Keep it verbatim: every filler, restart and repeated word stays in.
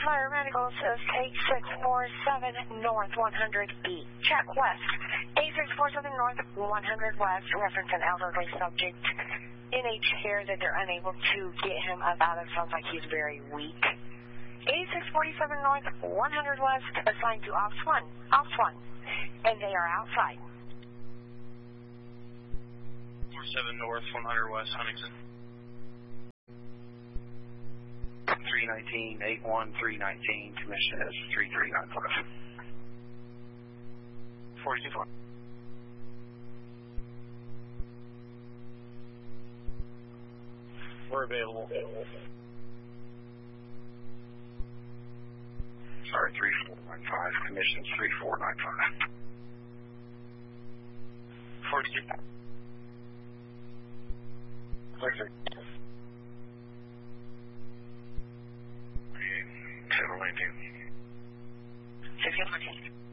Fire Medical says eight six four seven North one hundred E. Check west. eight six four seven North one hundred West. Reference an elderly subject. N H care that they're unable to get him about it. Sounds like he's very weak. eight six four seven North one hundred West. Assigned to Ops one. Ops one. And they are outside. four seven North one hundred West, Huntington. three nineteen, eight one three nineteen, commission is three three nine five. forty-two four. We're available. Sorry, three four nine five, commission is three four nine five. forty-two. Perfect. seven nineteen. sixteen fourteen.